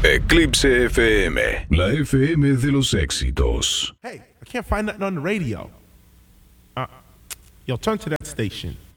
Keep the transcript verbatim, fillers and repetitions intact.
Eclipse F M, la F M de los éxitos. Hey, I can't find nothing on the radio. Uh, yo, turn to that station.